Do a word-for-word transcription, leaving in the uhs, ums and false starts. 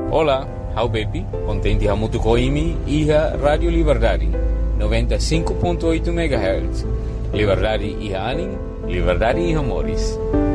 Olá, hau bepi, contente hamutu koimi iha Radio Liberdade, noventa e cinco ponto oito megahertz. Liberdade iha aning, liberdade iha moris.